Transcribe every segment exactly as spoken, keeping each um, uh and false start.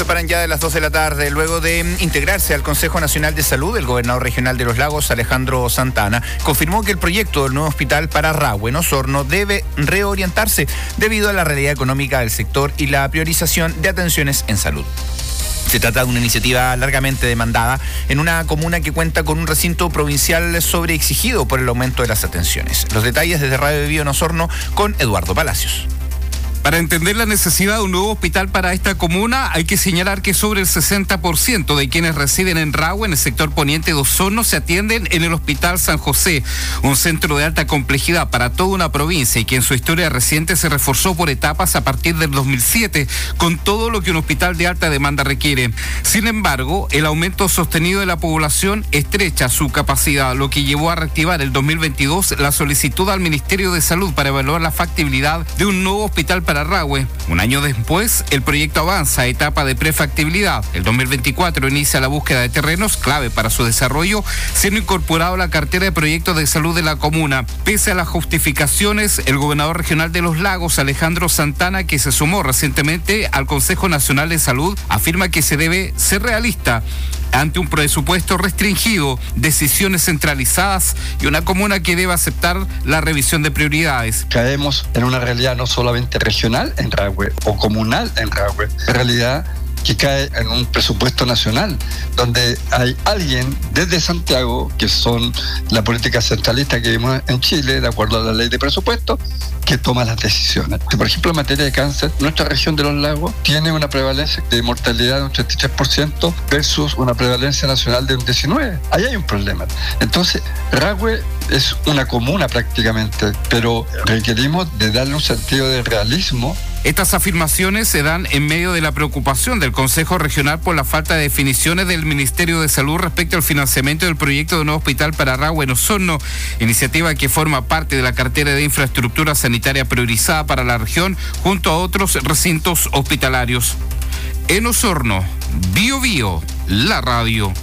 Paran ya de las dos de la tarde. Luego de integrarse al Consejo Nacional de Salud, el gobernador regional de Los Lagos, Alejandro Santana, confirmó que el proyecto del nuevo hospital para Rahue en Osorno debe reorientarse debido a la realidad económica del sector y la priorización de atenciones en salud. Se trata de una iniciativa largamente demandada en una comuna que cuenta con un recinto provincial sobreexigido por el aumento de las atenciones. Los detalles desde Radio Vivo en Osorno con Eduardo Palacios. Para entender la necesidad de un nuevo hospital para esta comuna, hay que señalar que sobre el sesenta por ciento de quienes residen en Rahue, en el sector poniente de Osorno, se atienden en el Hospital San José, un centro de alta complejidad para toda una provincia y que en su historia reciente se reforzó por etapas a partir del dos mil siete, con todo lo que un hospital de alta demanda requiere. Sin embargo, el aumento sostenido de la población estrecha su capacidad, lo que llevó a reactivar el dos mil veintidós la solicitud al Ministerio de Salud para evaluar la factibilidad de un nuevo hospital para para Rahue. Un año después, el proyecto avanza a etapa de prefactibilidad. El dos mil veinticuatro inicia la búsqueda de terrenos clave para su desarrollo, siendo incorporado a la cartera de proyectos de salud de la comuna. Pese a las justificaciones, el gobernador regional de Los Lagos, Alejandro Santana, que se sumó recientemente al Consejo Nacional de Salud, afirma que se debe ser realista ante un presupuesto restringido, decisiones centralizadas y una comuna que debe aceptar la revisión de prioridades. Caemos en una realidad no solamente regional en Rahue o comunal en Rahue, en realidad que cae en un presupuesto nacional, donde hay alguien desde Santiago, que son la política centralista que vimos en Chile, de acuerdo a la ley de presupuesto, que toma las decisiones. Por ejemplo, en materia de cáncer, nuestra región de Los Lagos tiene una prevalencia de mortalidad de un treinta y tres por ciento versus una prevalencia nacional de un diecinueve por ciento. Ahí hay un problema. Entonces, Rahue es una comuna prácticamente, pero requerimos de darle un sentido de realismo. Estas afirmaciones se dan en medio de la preocupación del Consejo Regional por la falta de definiciones del Ministerio de Salud respecto al financiamiento del proyecto de un nuevo hospital para Rahue en Osorno, iniciativa que forma parte de la cartera de infraestructura sanitaria priorizada para la región junto a otros recintos hospitalarios. En Osorno, Bio Bio, la radio.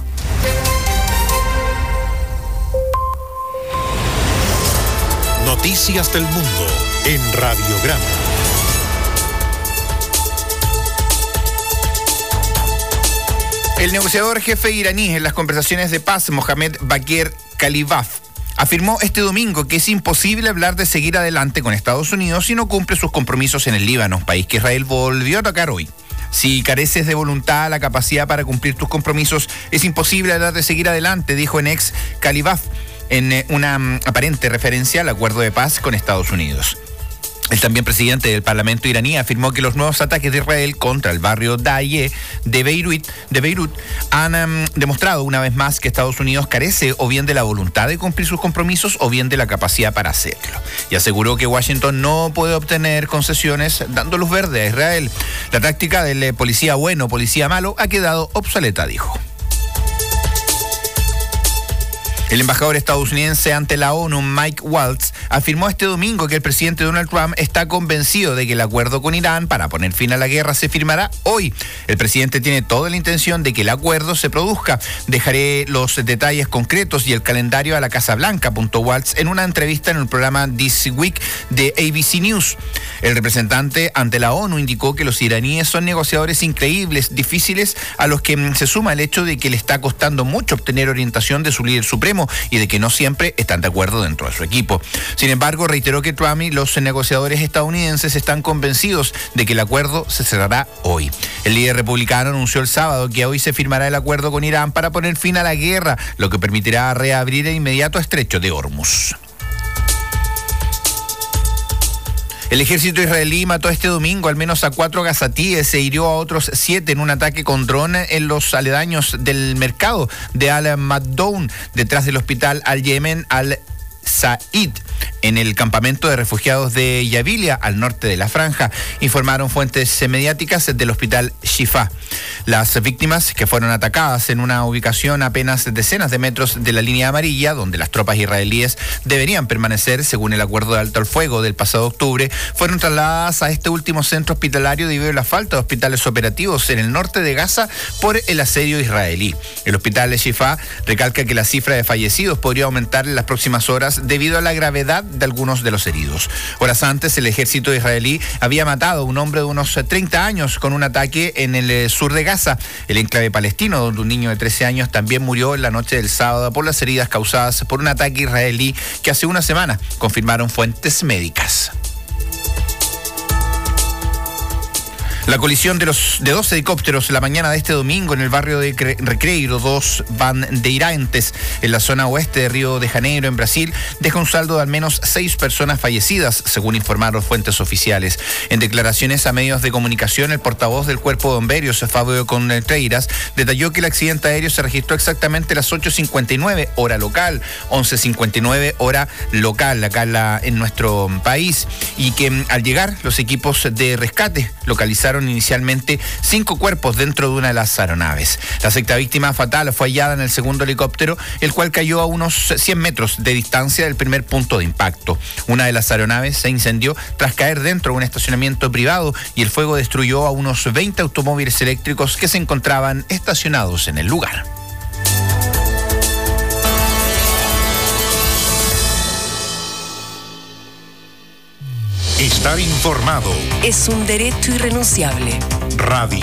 Noticias del Mundo en Radiograma. El negociador jefe iraní en las conversaciones de paz, Mohammad Bagher Khalibaf, afirmó este domingo que es imposible hablar de seguir adelante con Estados Unidos si no cumple sus compromisos en el Líbano, país que Israel volvió a atacar hoy. Si careces de voluntad, la capacidad para cumplir tus compromisos, es imposible hablar de seguir adelante, dijo en ex Khalibaf, en una um, aparente referencia al acuerdo de paz con Estados Unidos. El también presidente del Parlamento iraní afirmó que los nuevos ataques de Israel contra el barrio Dahieh de Beirut, de Beirut han um, demostrado una vez más que Estados Unidos carece o bien de la voluntad de cumplir sus compromisos o bien de la capacidad para hacerlo. Y aseguró que Washington no puede obtener concesiones dando luz verde a Israel. La táctica del eh, policía bueno, policía malo ha quedado obsoleta, dijo. El embajador estadounidense ante la ONU, Mike Waltz, afirmó este domingo que el presidente Donald Trump está convencido de que el acuerdo con Irán para poner fin a la guerra se firmará hoy. El presidente tiene toda la intención de que el acuerdo se produzca. Dejaré los detalles concretos y el calendario a la Casa Blanca, apuntó Waltz en una entrevista en el programa This Week de A B C News. El representante ante la ONU indicó que los iraníes son negociadores increíbles, difíciles, a los que se suma el hecho de que le está costando mucho obtener orientación de su líder supremo y de que no siempre están de acuerdo dentro de su equipo. Sin embargo, reiteró que Trump y los negociadores estadounidenses están convencidos de que el acuerdo se cerrará hoy. El líder republicano anunció el sábado que hoy se firmará el acuerdo con Irán para poner fin a la guerra, lo que permitirá reabrir el inmediato estrecho de Hormuz. El ejército israelí mató este domingo al menos a cuatro gazatíes e hirió a otros siete en un ataque con dron en los aledaños del mercado de Al-Maddoun, detrás del hospital Al-Yemen Al-Said, en el campamento de refugiados de Yabilia, al norte de la franja, informaron fuentes mediáticas del hospital Shifa. Las víctimas, que fueron atacadas en una ubicación a apenas decenas de metros de la línea amarilla, donde las tropas israelíes deberían permanecer según el acuerdo de alto al fuego del pasado octubre, fueron trasladadas a este último centro hospitalario debido a la falta de hospitales operativos en el norte de Gaza por el asedio israelí. El hospital Shifa recalca que la cifra de fallecidos podría aumentar en las próximas horas debido a la gravedad gravedad de algunos de los heridos. Horas antes, el ejército israelí había matado a un hombre de unos treinta años con un ataque en el sur de Gaza, el enclave palestino, donde un niño de trece años también murió en la noche del sábado por las heridas causadas por un ataque israelí que hace una semana confirmaron fuentes médicas. La colisión de, los, de dos helicópteros la mañana de este domingo en el barrio de Recreiro dos Bandeirantes, en la zona oeste de Río de Janeiro, en Brasil, deja un saldo de al menos seis personas fallecidas, según informaron fuentes oficiales. En declaraciones a medios de comunicación, el portavoz del Cuerpo de Bomberos, Fabio Contreiras, detalló que el accidente aéreo se registró exactamente a las ocho cincuenta y nueve hora local, once cincuenta y nueve hora local, acá en, la, en nuestro país, y que al llegar los equipos de rescate localizaron inicialmente cinco cuerpos dentro de una de las aeronaves. La sexta víctima fatal fue hallada en el segundo helicóptero, el cual cayó a unos cien metros de distancia del primer punto de impacto. Una de las aeronaves se incendió tras caer dentro de un estacionamiento privado y el fuego destruyó a unos veinte automóviles eléctricos que se encontraban estacionados en el lugar. Estar informado es un derecho irrenunciable. Radio